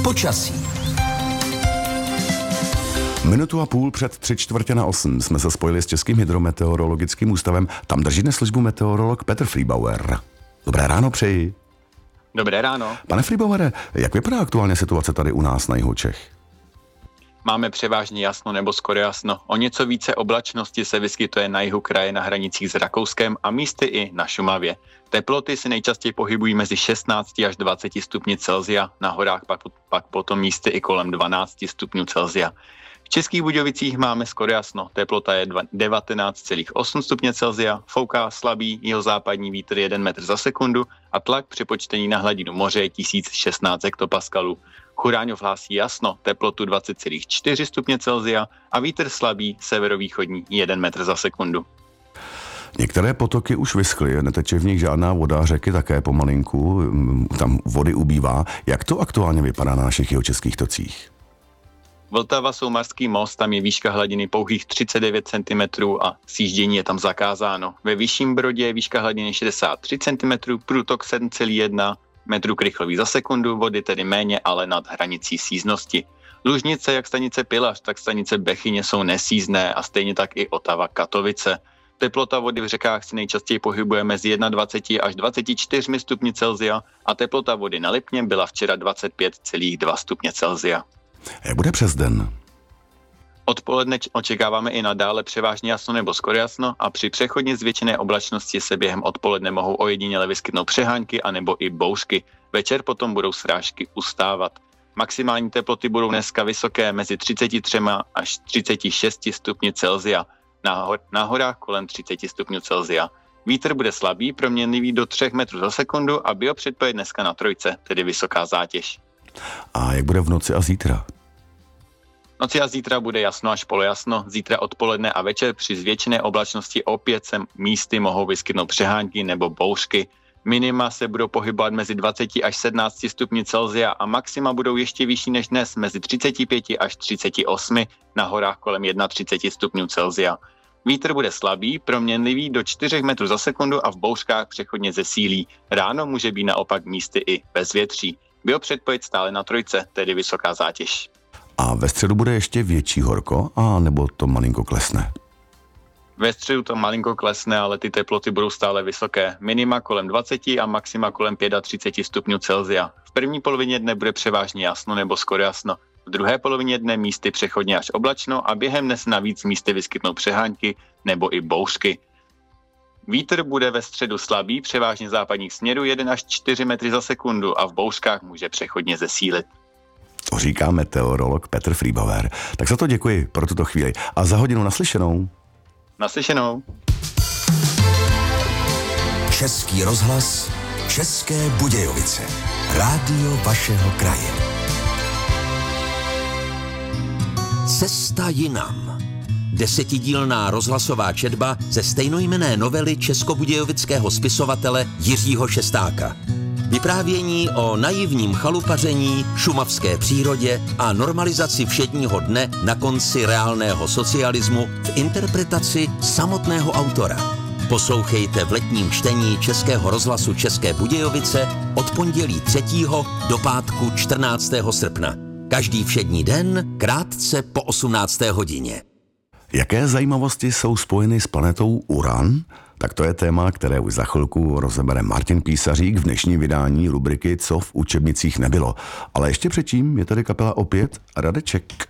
Počasí. Minutu a půl před 7:45 jsme se spojili s Českým hydrometeorologickým ústavem. Tam drží dnes službu meteorolog Petr Friebauer. Dobré ráno přeji. Dobré ráno. Pane Friebauere, jak vypadá aktuálně situace tady u nás na jihu Čech? Máme převážně jasno nebo skoro jasno. O něco více oblačnosti se vyskytuje na jihu kraje na hranicích s Rakouskem a místy i na Šumavě. Teploty se nejčastěji pohybují mezi 16 až 20 stupni Celsia, na horách pak potom místy i kolem 12 stupňů Celsia. V Českých Budějovicích máme skoro jasno, teplota je 19,8 stupně Celsia, fouká slabý jihozápadní vítr 1 metr za sekundu a tlak přepočtený na hladinu moře je 1016 hektopaskalů. Churáňov hlásí jasno, teplotu 20,4 stupně Celsia a vítr slabý severovýchodní 1 metr za sekundu. Některé potoky už vyschly, neteče v nich žádná voda, řeky také pomalinku, tam vody ubývá. Jak to aktuálně vypadá na našich jihočeských tocích? Vltava-Soumarský most, tam je výška hladiny pouhých 39 cm a sjíždění je tam zakázáno. Ve Vyšším Brodě je výška hladiny 63 cm, průtok 7,1 metrů krychlový za sekundu, vody tedy méně, ale nad hranicí síznosti. Lužnice, jak stanice Pilař, tak stanice Bechyně jsou nesízné a stejně tak i Otava Katovice. Teplota vody v řekách se nejčastěji pohybuje mezi 21 až 24 stupni Celsia a teplota vody na Lipně byla včera 25,2 stupně Celsia. Jak bude přes den? Odpoledne očekáváme i nadále převážně jasno nebo skoro jasno a při přechodně zvětšené oblačnosti se během odpoledne mohou ojediněle vyskytnout přehánky anebo i bouřky. Večer potom budou srážky ustávat. Maximální teploty budou dneska vysoké mezi 33 až 36 stupni Celsia. Na horách kolem 30 stupňů Celsia. Vítr bude slabý, proměnlivý do 3 metrů za sekundu a biopředpověď dneska na trojce, tedy vysoká zátěž. A jak bude v noci a zítra? Noci a zítra bude jasno až polojasno, zítra odpoledne a večer při zvětšené oblačnosti opět se místy mohou vyskytnout přehánky nebo bouřky. Minima se budou pohybovat mezi 20 až 17 stupni Celsia a maxima budou ještě vyšší než dnes mezi 35 až 38, na horách kolem 31 stupňů Celsia. Vítr bude slabý, proměnlivý do 4 metrů za sekundu a v bouřkách přechodně zesílí. Ráno může být naopak místy i bezvětří. Biopředpověď stále na trojce, tedy vysoká zátěž. A ve středu bude ještě větší horko, a nebo to malinko klesne? Ve středu to malinko klesne, ale ty teploty budou stále vysoké. Minima kolem 20 a maxima kolem 35 stupňů Celsia. V první polovině dne bude převážně jasno nebo skoro jasno. V druhé polovině dne místy přechodně až oblačno a během dne navíc místy vyskytnou přehánky nebo i bouřky. Vítr bude ve středu slabý, převážně západních směrů 1 až 4 metry za sekundu a v bouřkách může přechodně zesílit. To říká meteorolog Petr Friebauer. Tak za to děkuji pro tuto chvíli a za hodinu naslyšenou. Naslyšenou. Český rozhlas, České Budějovice. Rádio vašeho kraje. Cesta jinam. 10dílná rozhlasová četba ze stejnojmenné novely českobudějovického spisovatele Jiřího Šestáka. Vyprávění o naivním chalupaření, šumavské přírodě a normalizaci všedního dne na konci reálného socialismu v interpretaci samotného autora. Poslouchejte v letním čtení Českého rozhlasu České Budějovice od pondělí 3. do pátku 14. srpna. Každý všední den krátce po 18. hodině. Jaké zajímavosti jsou spojeny s planetou Uran? Tak to je téma, které už za chvilku rozebere Martin Písařík v dnešním vydání rubriky Co v učebnicích nebylo. Ale ještě předtím je tady kapela opět Radeček.